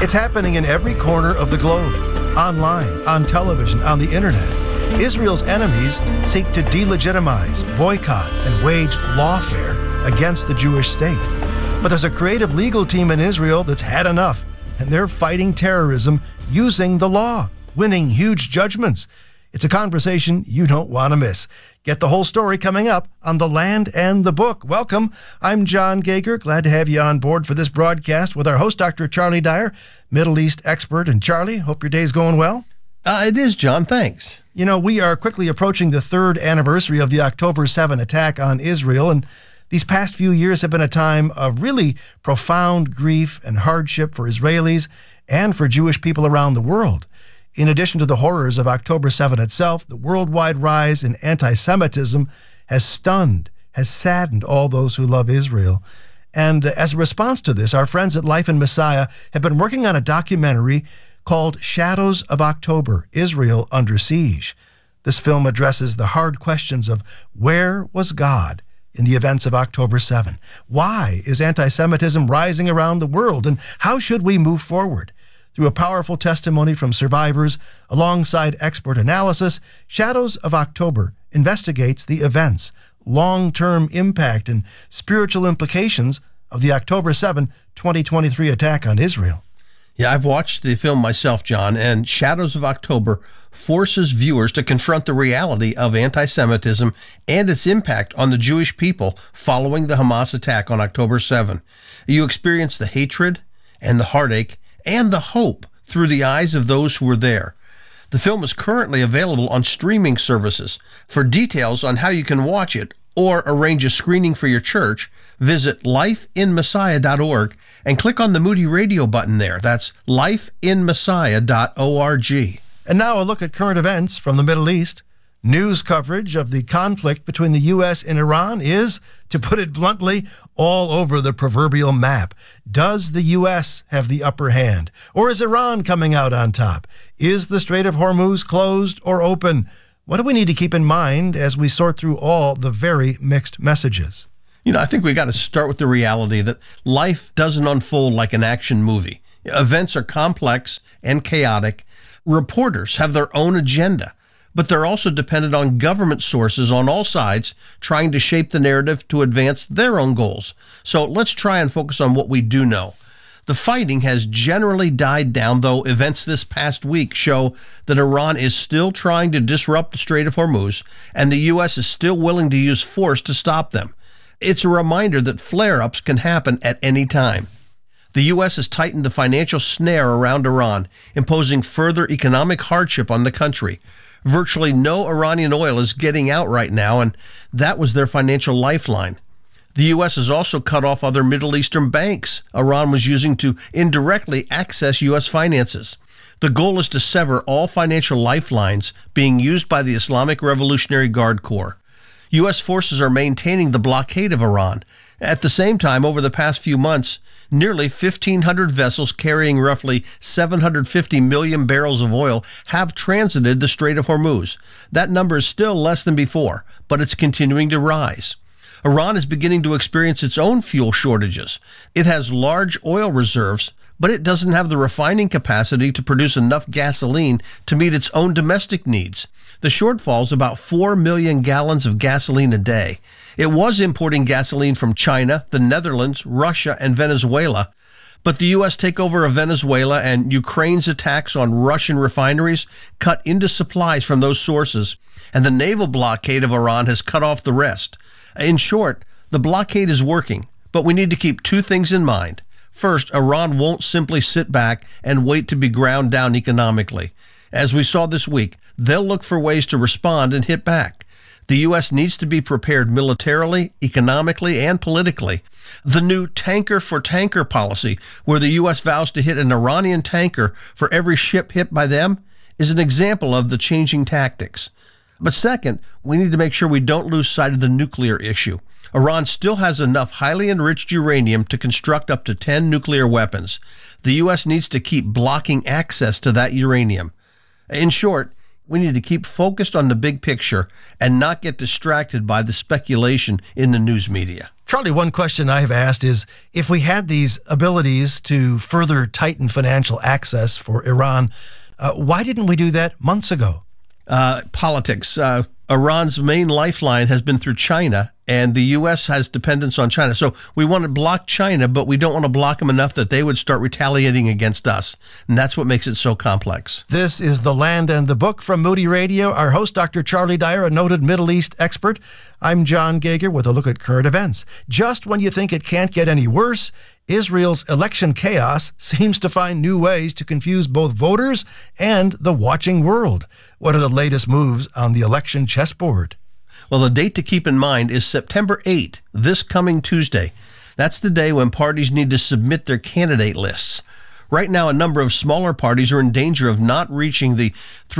It's happening in every corner of the globe, online, on television, on the internet. Israel's enemies seek to delegitimize, boycott, and wage lawfare against the Jewish state. But there's a creative legal team in Israel that's had enough, and they're fighting terrorism using the law, winning huge judgments. It's a conversation you don't want to miss. Get the whole story coming up on The Land and the Book. Welcome. I'm John Gauger. Glad to have you on board for this broadcast with our host, Dr. Charlie Dyer, Middle East expert. And Charlie, hope your day's going well. It is, John. Thanks. You know, we are quickly approaching the third anniversary of the October 7 attack on Israel, and these past few years have been a time of really profound grief and hardship for Israelis and for Jewish people around the world. In addition to the horrors of October 7 itself, the worldwide rise in anti-Semitism has stunned, has saddened all those who love Israel. And as a response to this, our friends at Life in Messiah have been working on a documentary called Shadows of October, Israel Under Siege. This film addresses the hard questions of where was God in the events of October 7? Why is anti-Semitism rising around the world? And how should we move forward? Through a powerful testimony from survivors alongside expert analysis, Shadows of October investigates the events, long-term impact, and spiritual implications of the October 7, 2023 attack on Israel. Yeah, I've watched the film myself, John, and Shadows of October forces viewers to confront the reality of anti-Semitism and its impact on the Jewish people following the Hamas attack on October 7. You experience the hatred and the heartache and the hope through the eyes of those who were there. The film is currently available on streaming services. For details on how you can watch it or arrange a screening for your church, visit lifeinmessiah.org and click on the Moody Radio button there. That's lifeinmessiah.org. And now a look at current events from the Middle East. News coverage of the conflict between the U.S. and Iran is, to put it bluntly, all over the proverbial map. Does the U.S. have the upper hand? Or is Iran coming out on top? Is the Strait of Hormuz closed or open? What do we need to keep in mind as we sort through all the very mixed messages? You know, I think we got to start with the reality that life doesn't unfold like an action movie. Events are complex and chaotic. Reporters have their own agenda, but they're also dependent on government sources on all sides trying to shape the narrative to advance their own goals. So let's try and focus on what we do know. The fighting has generally died down, though events this past week show that Iran is still trying to disrupt the Strait of Hormuz, and the U.S. is still willing to use force to stop them. It's a reminder that flare-ups can happen at any time. The U.S. has tightened the financial snare around Iran, imposing further economic hardship on the country. Virtually no Iranian oil is getting out right now, and that was their financial lifeline. The U.S. has also cut off other Middle Eastern banks Iran was using to indirectly access U.S. finances. The goal is to sever all financial lifelines being used by the Islamic Revolutionary Guard Corps. U.S. forces are maintaining the blockade of Iran. At the same time, over the past few months, nearly 1,500 vessels carrying roughly 750 million barrels of oil have transited the Strait of Hormuz. That number is still less than before, but it's continuing to rise. Iran is beginning to experience its own fuel shortages. It has large oil reserves, but it doesn't have the refining capacity to produce enough gasoline to meet its own domestic needs. The shortfall is about 4 million gallons of gasoline a day. It was importing gasoline from China, the Netherlands, Russia, and Venezuela, but the U.S. takeover of Venezuela and Ukraine's attacks on Russian refineries cut into supplies from those sources, and the naval blockade of Iran has cut off the rest. In short, the blockade is working, but we need to keep two things in mind. First, Iran won't simply sit back and wait to be ground down economically. As we saw this week, they'll look for ways to respond and hit back. The U.S. needs to be prepared militarily, economically, and politically. The new tanker-for-tanker policy, where the U.S. vows to hit an Iranian tanker for every ship hit by them, is an example of the changing tactics. But second, we need to make sure we don't lose sight of the nuclear issue. Iran still has enough highly enriched uranium to construct up to 10 nuclear weapons. The U.S. needs to keep blocking access to that uranium. In short, We need to keep focused on the big picture and not get distracted by the speculation in the news media. Charlie, one question I have asked is, if we had these abilities to further tighten financial access for Iran, why didn't we do that months ago? Politics. Iran's main lifeline has been through China, and the U.S. has dependence on China. So we want to block China, but we don't want to block them enough that they would start retaliating against us. And that's what makes it so complex. This is The Land and the Book from Moody Radio. Our host, Dr. Charlie Dyer, a noted Middle East expert. I'm John Gager with a look at current events. Just when you think it can't get any worse, Israel's election chaos seems to find new ways to confuse both voters and the watching world. What are the latest moves on the election chessboard? Well, the date to keep in mind is September 8, this coming Tuesday. That's the day when parties need to submit their candidate lists. Right now, a number of smaller parties are in danger of not reaching the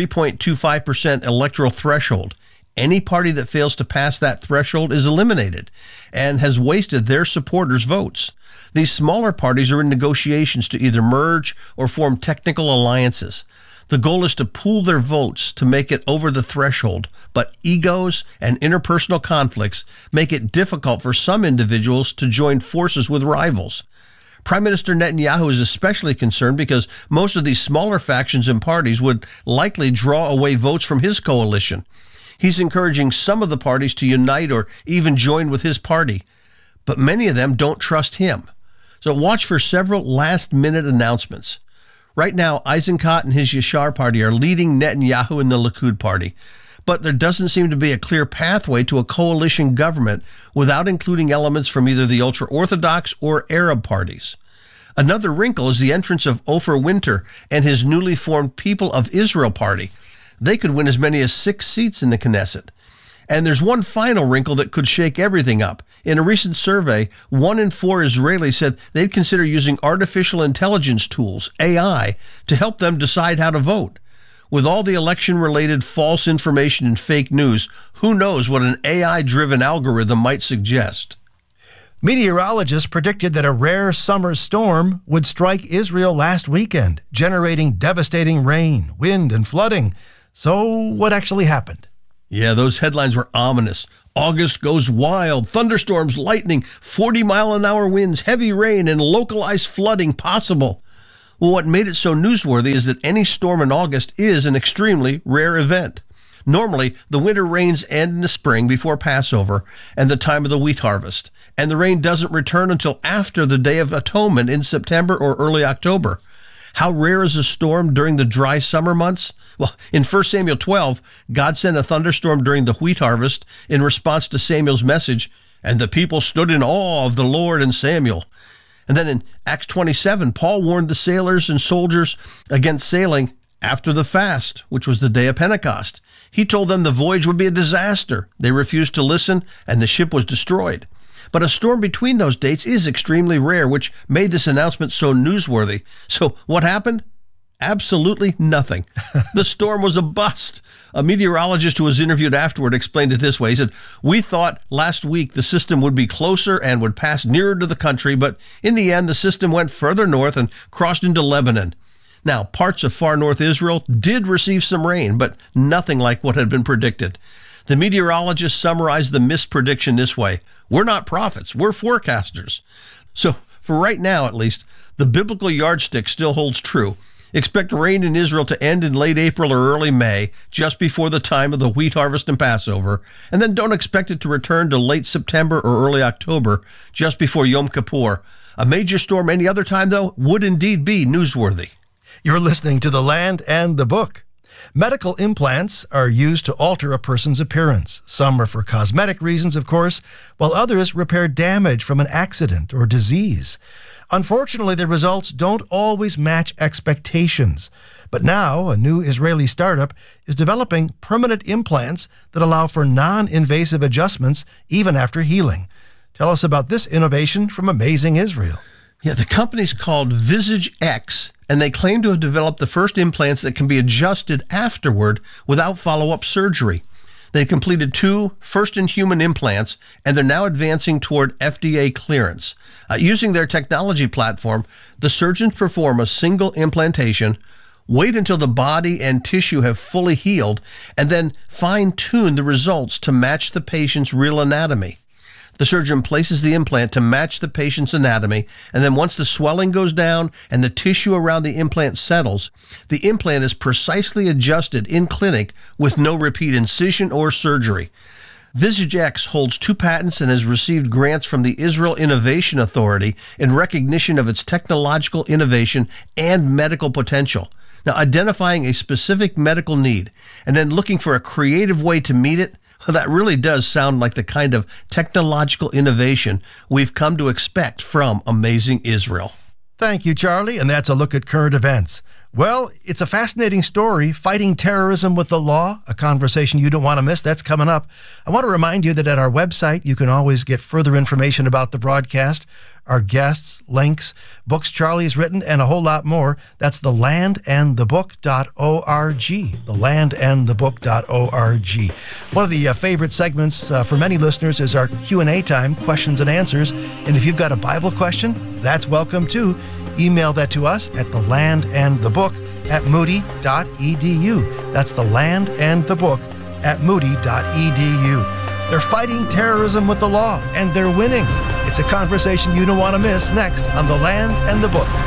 3.25% electoral threshold. Any party that fails to pass that threshold is eliminated and has wasted their supporters' votes. These smaller parties are in negotiations to either merge or form technical alliances. The goal is to pool their votes to make it over the threshold, but egos and interpersonal conflicts make it difficult for some individuals to join forces with rivals. Prime Minister Netanyahu is especially concerned because most of these smaller factions and parties would likely draw away votes from his coalition. He's encouraging some of the parties to unite or even join with his party, but many of them don't trust him. So watch for several last-minute announcements. Right now, Eisenkot and his Yashar party are leading Netanyahu and the Likud party, but there doesn't seem to be a clear pathway to a coalition government without including elements from either the ultra-Orthodox or Arab parties. Another wrinkle is the entrance of Ofer Winter and his newly formed People of Israel party. They could win as many as 6 seats in the Knesset. And there's one final wrinkle that could shake everything up. In a recent survey, 1 in 4 Israelis said they'd consider using artificial intelligence tools, AI, to help them decide how to vote. With all the election-related false information and fake news, who knows what an AI-driven algorithm might suggest? Meteorologists predicted that a rare summer storm would strike Israel last weekend, generating devastating rain, wind, and flooding. So what actually happened? Yeah, those headlines were ominous. August goes wild, thunderstorms, lightning, 40-mile-an-hour winds, heavy rain, and localized flooding possible. Well, what made it so newsworthy is that any storm in August is an extremely rare event. Normally, the winter rains end in the spring before Passover and the time of the wheat harvest, and the rain doesn't return until after the Day of Atonement in September or early October. How rare is a storm during the dry summer months? Well, in 1 Samuel 12, God sent a thunderstorm during the wheat harvest in response to Samuel's message, and the people stood in awe of the Lord and Samuel. And then in Acts 27, Paul warned the sailors and soldiers against sailing after the fast, which was the day of Pentecost. He told them the voyage would be a disaster. They refused to listen, and the ship was destroyed. But a storm between those dates is extremely rare, which made this announcement so newsworthy. So what happened? Absolutely nothing. The storm was a bust. A meteorologist who was interviewed afterward explained it this way. He said, "We thought last week the system would be closer and would pass nearer to the country, but in the end, the system went further north and crossed into Lebanon. Now, parts of far north Israel did receive some rain, but nothing like what had been predicted. The meteorologist summarized the misprediction this way: we're not prophets, we're forecasters. So for right now, at least, the biblical yardstick still holds true. Expect rain in Israel to end in late April or early May, just before the time of the wheat harvest and Passover, and then don't expect it to return to late September or early October, just before Yom Kippur. A major storm any other time, though, would indeed be newsworthy." You're listening to The Land and the Book. Medical implants are used to alter a person's appearance. Some are for cosmetic reasons, of course, while others repair damage from an accident or disease. Unfortunately, the results don't always match expectations. But now, a new Israeli startup is developing permanent implants that allow for non-invasive adjustments even after healing. Tell us about this innovation from Amazing Israel. Yeah, the company's called Visage X, and they claim to have developed the first implants that can be adjusted afterward without follow-up surgery. They completed 2 first-in-human implants, and they're now advancing toward FDA clearance. Using their technology platform, the surgeons perform a single implantation, Wait until the body and tissue have fully healed, and then fine-tune the results to match the patient's real anatomy. The surgeon places the implant to match the patient's anatomy, and then once the swelling goes down and the tissue around the implant settles, the implant is precisely adjusted in clinic with no repeat incision or surgery. Visage X holds 2 patents and has received grants from the Israel Innovation Authority in recognition of its technological innovation and medical potential. Now, identifying a specific medical need and then looking for a creative way to meet it, that really does sound like the kind of technological innovation we've come to expect from Amazing Israel. Thank you, Charlie, and that's a look at current events. Well, it's a fascinating story, fighting terrorism with the law, a conversation you don't want to miss. That's coming up. I want to remind you that at our website, you can always get further information about the broadcast, our guests, links, books Charlie's written, and a whole lot more. That's thelandandthebook.org, thelandandthebook.org. One of the favorite segments for many listeners is our Q&A time, questions and answers. And if you've got a Bible question, that's welcome too. Email that to us at thelandandthebook@moody.edu. That's thelandandthebook@moody.edu. They're fighting terrorism with the law, and they're winning. It's a conversation you don't want to miss next on The Land and the Book.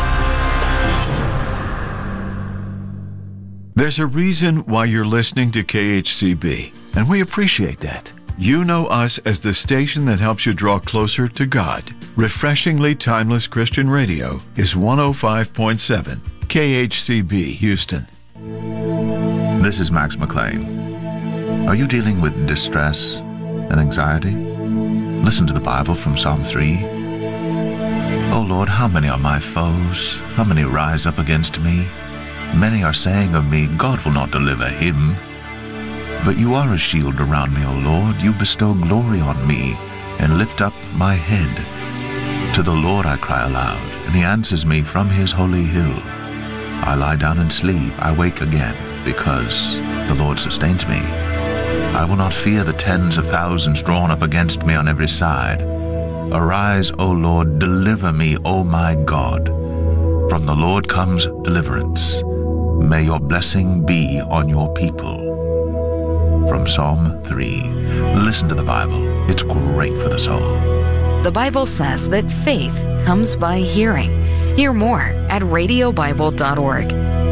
There's a reason why you're listening to KHCB, and we appreciate that. You know us as the station that helps you draw closer to God. Refreshingly timeless Christian radio is 105.7 KHCB Houston. This is Max McLean. Are you dealing with distress and anxiety? Listen to the Bible from Psalm 3. Oh Lord, how many are my foes? How many rise up against me? Many are saying of me, God will not deliver him. But you are a shield around me, O Lord. You bestow glory on me and lift up my head. To the Lord I cry aloud, and he answers me from his holy hill. I lie down and sleep, I wake again, because the Lord sustains me. I will not fear the tens of thousands drawn up against me on every side. Arise, O Lord, deliver me, O my God. From the Lord comes deliverance. May your blessing be on your people. From Psalm 3. Listen to the Bible. It's great for the soul. The Bible says that faith comes by hearing. Hear more at radiobible.org.